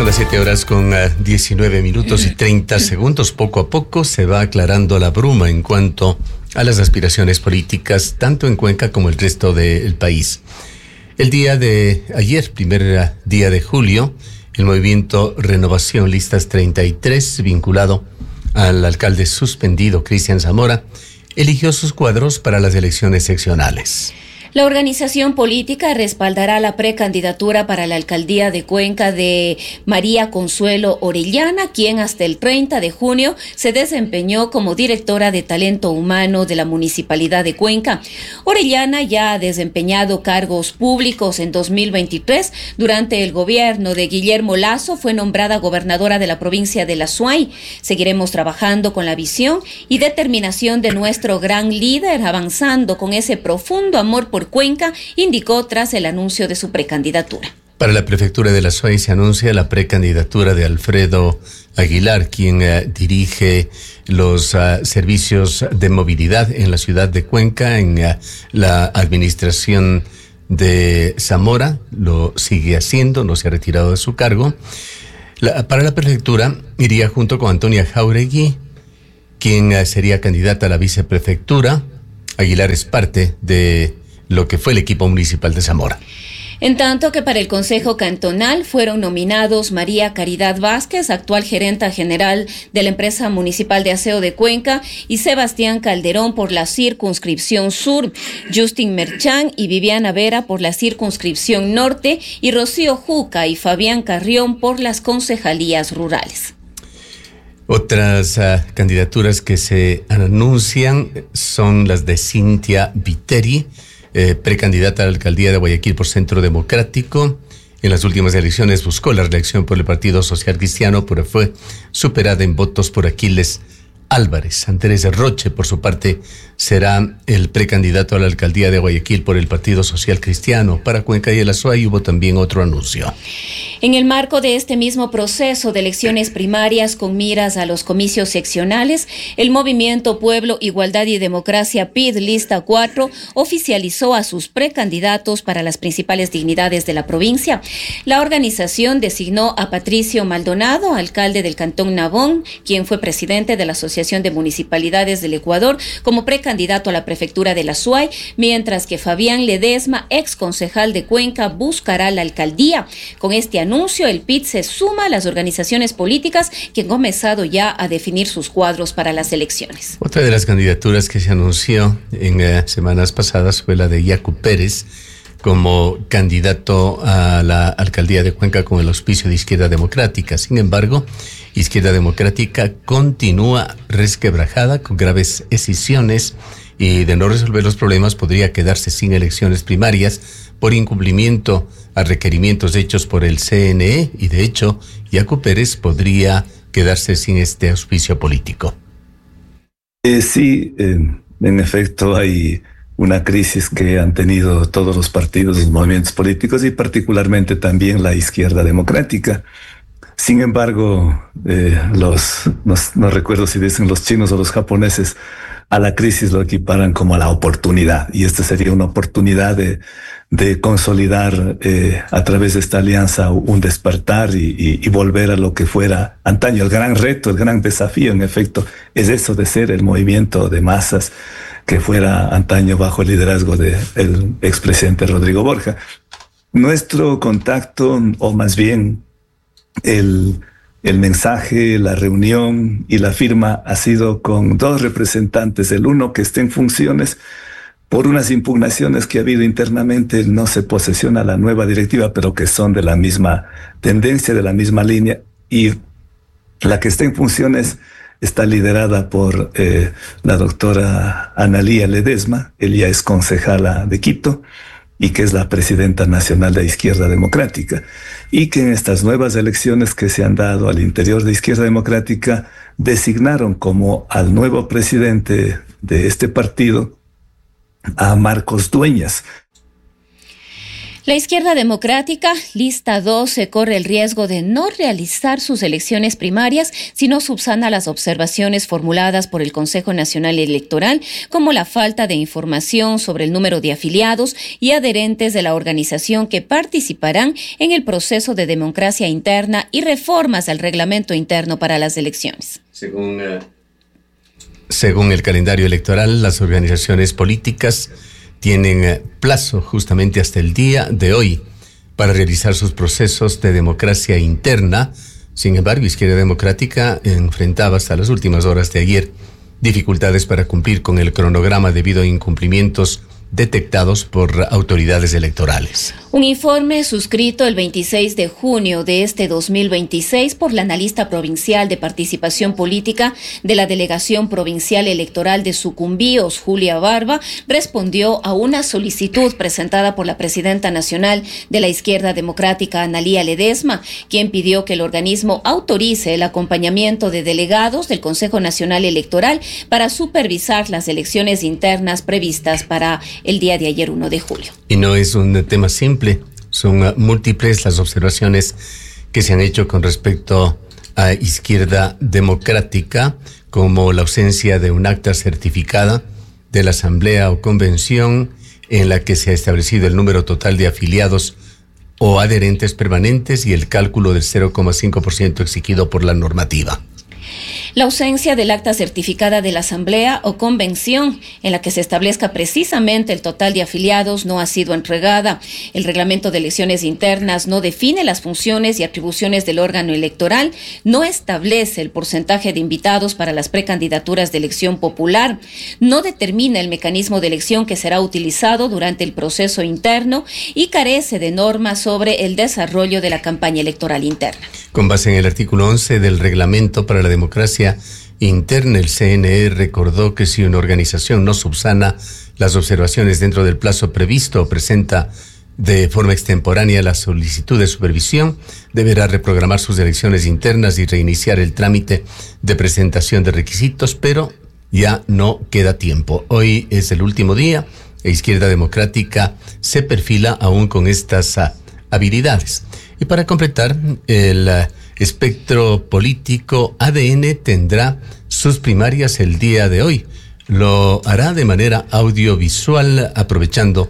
las 7 horas con 19 minutos y 30 segundos. Poco a poco se va aclarando la bruma en cuanto a las aspiraciones políticas, tanto en Cuenca como el resto del país. El día de ayer, primer día de julio, el movimiento Renovación Listas 33, vinculado al alcalde suspendido Cristian Zamora, eligió sus cuadros para las elecciones seccionales. La organización política respaldará la precandidatura para la alcaldía de Cuenca de María Consuelo Orellana, quien hasta el 30 de junio se desempeñó como directora de talento humano de la Municipalidad de Cuenca. Orellana ya ha desempeñado cargos públicos. En 2023, durante el gobierno de Guillermo Lasso, fue nombrada gobernadora de la provincia de La Suay. Seguiremos trabajando con la visión y determinación de nuestro gran líder, avanzando con ese profundo amor por Cuenca, indicó tras el anuncio de su precandidatura. Para la prefectura de La Suay se anuncia la precandidatura de Alfredo Aguilar, quien dirige los servicios de movilidad en la ciudad de Cuenca, en la administración de Zamora. Lo sigue haciendo, no se ha retirado de su cargo. Para la prefectura iría junto con Antonia Jauregui, quien sería candidata a la viceprefectura. Aguilar es parte de lo que fue el equipo municipal de Zamora. En tanto que para el Consejo Cantonal fueron nominados María Caridad Vázquez, actual gerenta general de la empresa municipal de aseo de Cuenca, y Sebastián Calderón por la circunscripción sur, Justin Merchán y Viviana Vera por la circunscripción norte, y Rocío Juca y Fabián Carrión por las concejalías rurales. Otras candidaturas que se anuncian son las de Cintia Viteri, precandidata a la alcaldía de Guayaquil por Centro Democrático. En las últimas elecciones buscó la reelección por el Partido Social Cristiano, pero fue superada en votos por Aquiles Álvarez. Andrés Roche, por su parte, será el precandidato a la alcaldía de Guayaquil por el Partido Social Cristiano. Para Cuenca y el Azuay hubo también otro anuncio. En el marco de este mismo proceso de elecciones primarias con miras a los comicios seccionales, el movimiento Pueblo, Igualdad y Democracia PID Lista 4 oficializó a sus precandidatos para las principales dignidades de la provincia. La organización designó a Patricio Maldonado, alcalde del Cantón Nabón, quien fue presidente de la Asociación de Municipalidades del Ecuador, como precandidato a la prefectura de La Suay, mientras que Fabián Ledesma, ex concejal de Cuenca, buscará la alcaldía. Con este anuncio, el PID se suma a las organizaciones políticas que han comenzado ya a definir sus cuadros para las elecciones. Otra de las candidaturas que se anunció en semanas pasadas fue la de Yacu Pérez como candidato a la alcaldía de Cuenca con el auspicio de Izquierda Democrática. Sin embargo, Izquierda Democrática continúa resquebrajada con graves escisiones y, de no resolver los problemas, podría quedarse sin elecciones primarias por incumplimiento a requerimientos hechos por el CNE, y de hecho, Yacu Pérez podría quedarse sin este auspicio político. Sí, en efecto hay una crisis que han tenido todos los partidos, los movimientos políticos y particularmente también la Izquierda Democrática. Sin embargo, no recuerdo si dicen los chinos o los japoneses, a la crisis lo equiparan como a la oportunidad, y esta sería una oportunidad de consolidar a través de esta alianza un despertar y volver a lo que fuera antaño. El gran reto, el gran desafío, en efecto, es eso de ser el movimiento de masas que fuera antaño bajo el liderazgo del expresidente Rodrigo Borja. Nuestro contacto, o más bien el mensaje, la reunión y la firma ha sido con dos representantes. El uno que está en funciones por unas impugnaciones que ha habido internamente, no se posesiona la nueva directiva, pero que son de la misma tendencia, de la misma línea, y la que está en funciones está liderada por la doctora Analía Ledesma. Ella es concejala de Quito y que es la presidenta nacional de Izquierda Democrática, y que en estas nuevas elecciones que se han dado al interior de Izquierda Democrática designaron como al nuevo presidente de este partido a Marcos Dueñas. La izquierda democrática, lista 12, corre el riesgo de no realizar sus elecciones primarias si no subsana las observaciones formuladas por el Consejo Nacional Electoral, como la falta de información sobre el número de afiliados y adherentes de la organización que participarán en el proceso de democracia interna y reformas al reglamento interno para las elecciones. Según el calendario electoral, las organizaciones políticas tienen plazo justamente hasta el día de hoy para realizar sus procesos de democracia interna. Sin embargo, Izquierda Democrática enfrentaba hasta las últimas horas de ayer dificultades para cumplir con el cronograma debido a incumplimientos detectados por autoridades electorales. Un informe suscrito el 26 de junio de este 2026 por la analista provincial de participación política de la Delegación Provincial Electoral de Sucumbíos, Julia Barba, respondió a una solicitud presentada por la presidenta nacional de la Izquierda Democrática, Analía Ledesma, quien pidió que el organismo autorice el acompañamiento de delegados del Consejo Nacional Electoral para supervisar las elecciones internas previstas para el día de ayer, 1 de julio. Y no es un tema simple, son múltiples las observaciones que se han hecho con respecto a Izquierda Democrática, como la ausencia de un acta certificada de la asamblea o convención en la que se ha establecido el número total de afiliados o adherentes permanentes y el cálculo del 0,5% exigido por la normativa. La ausencia del acta certificada de la asamblea o convención en la que se establezca precisamente el total de afiliados no ha sido entregada. El reglamento de elecciones internas no define las funciones y atribuciones del órgano electoral, no establece el porcentaje de invitados para las precandidaturas de elección popular, no determina el mecanismo de elección que será utilizado durante el proceso interno y carece de normas sobre el desarrollo de la campaña electoral interna. Con base en el artículo 11 del Reglamento para la Democracia Interna, el CNE recordó que si una organización no subsana las observaciones dentro del plazo previsto o presenta de forma extemporánea la solicitud de supervisión, deberá reprogramar sus elecciones internas y reiniciar el trámite de presentación de requisitos, pero ya no queda tiempo. Hoy es el último día e Izquierda Democrática se perfila aún con estas habilidades. Y para completar, el espectro político ADN tendrá sus primarias el día de hoy. Lo hará de manera audiovisual, aprovechando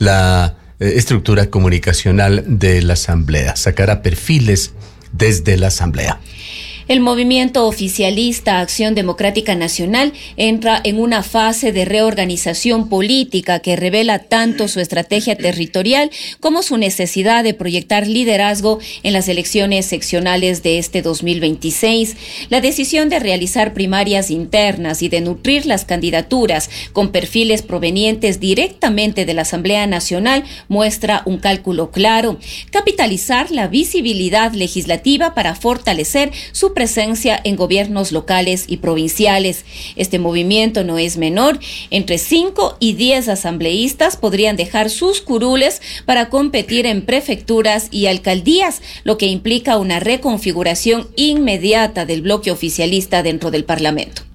la estructura comunicacional de la Asamblea. Sacará perfiles desde la Asamblea. El movimiento oficialista Acción Democrática Nacional entra en una fase de reorganización política que revela tanto su estrategia territorial como su necesidad de proyectar liderazgo en las elecciones seccionales de este 2026. La decisión de realizar primarias internas y de nutrir las candidaturas con perfiles provenientes directamente de la Asamblea Nacional muestra un cálculo claro: capitalizar la visibilidad legislativa para fortalecer su presencia en gobiernos locales y provinciales. Este movimiento no es menor. Entre 5 y 10 asambleístas podrían dejar sus curules para competir en prefecturas y alcaldías, lo que implica una reconfiguración inmediata del bloque oficialista dentro del Parlamento.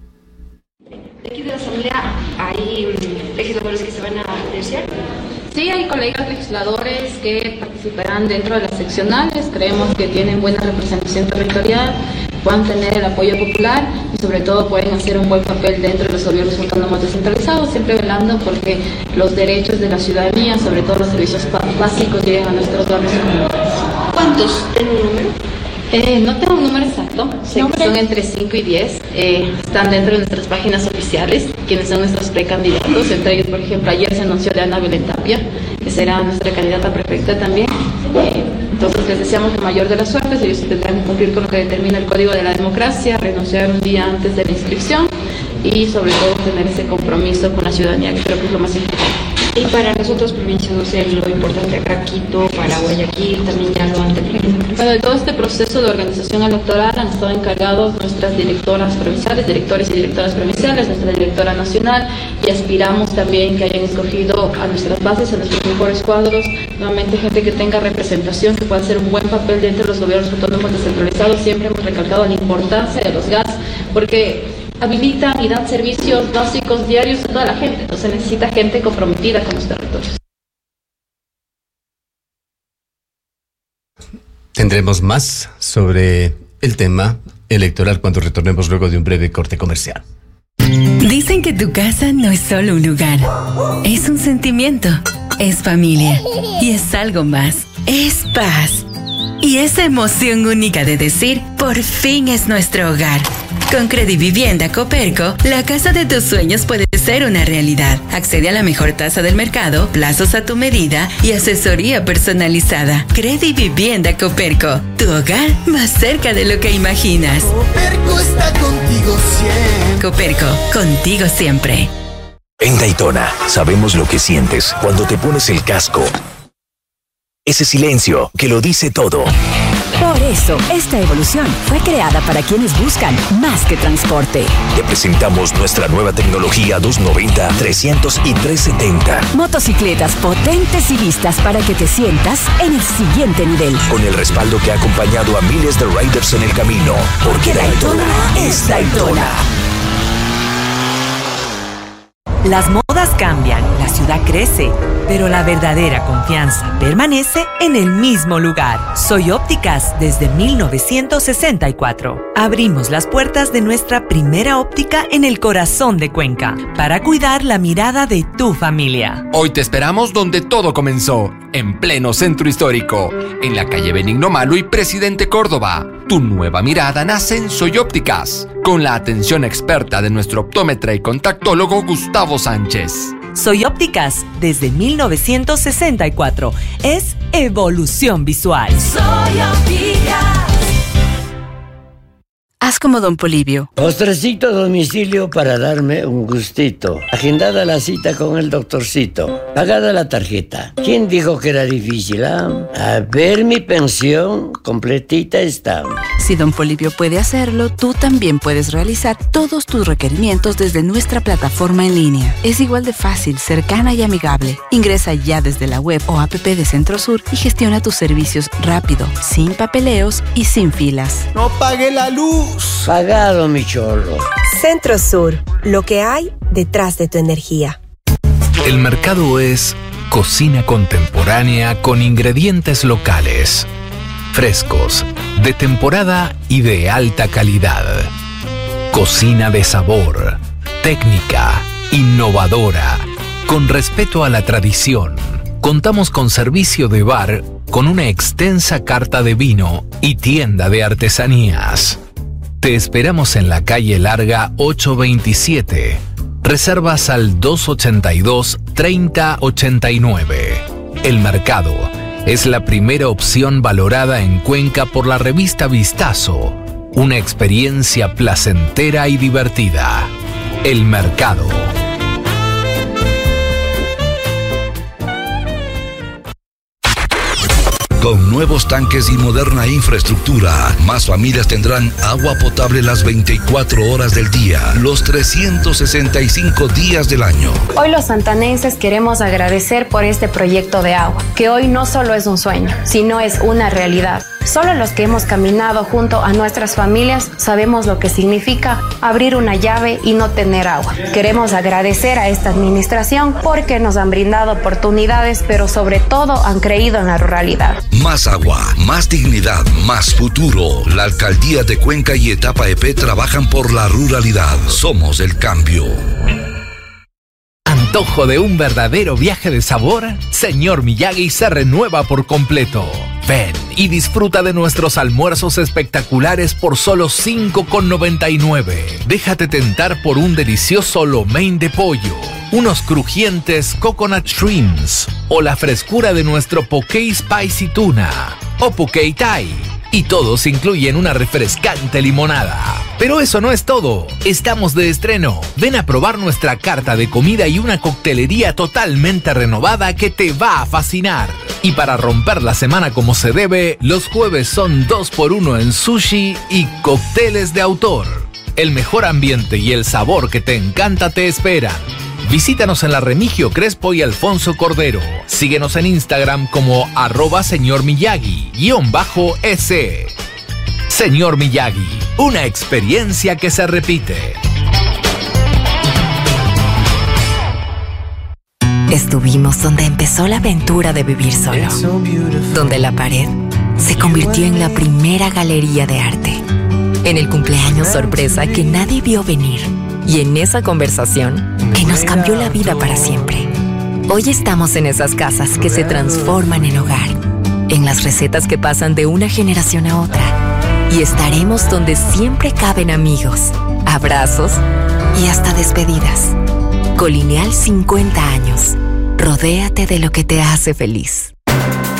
Aquí de la Asamblea hay legisladores que se van a terciar. Sí, hay colegas legisladores que participarán dentro de las seccionales. Creemos que tienen buena representación territorial, puedan tener el apoyo popular y sobre todo pueden hacer un buen papel dentro de los gobiernos autónomos descentralizados, siempre velando porque los derechos de la ciudadanía, sobre todo los servicios básicos, lleguen a nuestros barrios y comunidades. ¿Cuántos? ¿Tienen un número? No tengo un número exacto, sé que son entre 5 y 10, están dentro de nuestras páginas oficiales, quienes son nuestros precandidatos, entre ellos, por ejemplo, ayer se anunció de Ana Belén Tapia, que será nuestra candidata a prefecta también, entonces les deseamos la mayor de las suertes. Ellos tendrán que cumplir con lo que determina el Código de la Democracia, renunciar un día antes de la inscripción y sobre todo tener ese compromiso con la ciudadanía, que creo que es lo más importante. Y para nosotros, provincia, no sé, lo importante acá, Quito, para Guayaquil, también ya lo han tenido. Bueno, de todo este proceso de organización electoral han estado encargados nuestras directoras provinciales, directores y directoras provinciales, nuestra directora nacional, y aspiramos también que hayan escogido a nuestras bases, a nuestros mejores cuadros, nuevamente gente que tenga representación, que pueda hacer un buen papel dentro de los gobiernos autónomos descentralizados. Siempre hemos recalcado la importancia de los GAS, porque habilitan y dan servicios básicos diarios a toda la gente, entonces necesita gente comprometida con los territorios. Tendremos más sobre el tema electoral cuando retornemos luego de un breve corte comercial. Dicen que tu casa no es solo un lugar, es un sentimiento, es familia y es algo más, es paz. Y esa emoción única de decir, por fin es nuestro hogar. Con Credivivienda Coperco, la casa de tus sueños puede ser una realidad. Accede a la mejor tasa del mercado, plazos a tu medida y asesoría personalizada. Credivivienda Coperco, tu hogar más cerca de lo que imaginas. Coperco está contigo siempre. Coperco, contigo siempre. En Daytona, sabemos lo que sientes cuando te pones el casco. Ese silencio que lo dice todo. Por eso, esta evolución fue creada para quienes buscan más que transporte. Te presentamos nuestra nueva tecnología 290, 300 y 370. Motocicletas potentes y listas para que te sientas en el siguiente nivel. Con el respaldo que ha acompañado a miles de riders en el camino. Porque Daytona es Daytona. Las modas cambian, la ciudad crece, pero la verdadera confianza permanece en el mismo lugar. Soy Ópticas desde 1964. Abrimos las puertas de nuestra primera óptica en el corazón de Cuenca para cuidar la mirada de tu familia. Hoy te esperamos donde todo comenzó, en pleno centro histórico, en la calle Benigno Malo y Presidente Córdoba. Tu nueva mirada nace en Soy Ópticas, con la atención experta de nuestro optómetra y contactólogo Gustavo Sánchez. Soy Ópticas desde 1964. Es evolución visual. Soy Ópticas. Haz como Don Polibio. Postrecito a domicilio para darme un gustito. Agendada la cita con el doctorcito. Pagada la tarjeta. ¿Quién dijo que era difícil, ah? A ver, mi pensión completita está. Si Don Polibio puede hacerlo, tú también puedes realizar todos tus requerimientos desde nuestra plataforma en línea. Es igual de fácil, cercana y amigable. Ingresa ya desde la web o app de Centrosur y gestiona tus servicios rápido, sin papeleos y sin filas. No pague la luz. Pagado, mi cholo. Centrosur, lo que hay detrás de tu energía. El mercado es cocina contemporánea con ingredientes locales, frescos, de temporada y de alta calidad. Cocina de sabor, técnica, innovadora, con respeto a la tradición. Contamos con servicio de bar, con una extensa carta de vino y tienda de artesanías. Te esperamos en la calle Larga 827. Reservas al 282-3089. El mercado es la primera opción valorada en Cuenca por la revista Vistazo. Una experiencia placentera y divertida. El mercado. Con nuevos tanques y moderna infraestructura, más familias tendrán agua potable las 24 horas del día, los 365 días del año. Hoy los santanenses queremos agradecer por este proyecto de agua, que hoy no solo es un sueño, sino es una realidad. Solo los que hemos caminado junto a nuestras familias sabemos lo que significa abrir una llave y no tener agua. Queremos agradecer a esta administración porque nos han brindado oportunidades, pero sobre todo han creído en la ruralidad. Más agua, más dignidad, más futuro. La Alcaldía de Cuenca y Etapa EP trabajan por la ruralidad. Somos el cambio. ¿Antojo de un verdadero viaje de sabor? Señor Miyagi se renueva por completo. Ven y disfruta de nuestros almuerzos espectaculares por solo $5,99. Déjate tentar por un delicioso lo mein de pollo, unos crujientes coconut shrimps o la frescura de nuestro poke spicy tuna o poke thai. Y todos incluyen una refrescante limonada. Pero eso no es todo. Estamos de estreno. Ven a probar nuestra carta de comida y una coctelería totalmente renovada que te va a fascinar. Y para romper la semana como se debe, los jueves son 2x1 en sushi y cócteles de autor. El mejor ambiente y el sabor que te encanta te esperan. Visítanos en la Remigio Crespo y Alfonso Cordero. Síguenos en Instagram como @señormiyagi_s. Señor Miyagi, una experiencia que se repite. Estuvimos donde empezó la aventura de vivir solo, donde la pared se convirtió en la primera galería de arte. En el cumpleaños sorpresa que nadie vio venir. Y en esa conversación que nos cambió la vida para siempre. Hoy estamos en esas casas que se transforman en hogar. En las recetas que pasan de una generación a otra. Y estaremos donde siempre caben amigos, abrazos y hasta despedidas. Colineal 50 años. Rodéate de lo que te hace feliz.